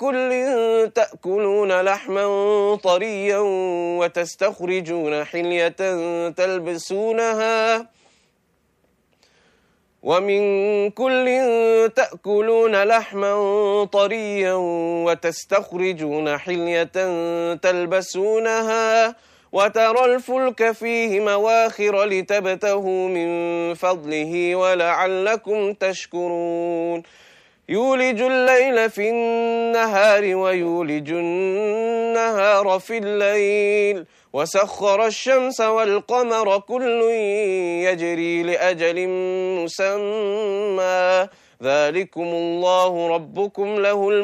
كل تأكلون لحما طريا وتستخرجون حلية تلبسونها ومن كل تأكلون لحما طريا وتستخرجون حلية تلبسونها وترى الفلك فيه مواخر لتبتغوا من فضله ولعلكم تشكرون يولج الليل في النهار ويولج النهار في الليل وسخر الشمس والقمر كل يجري لأجل مسمى ذلكم الله ربكم له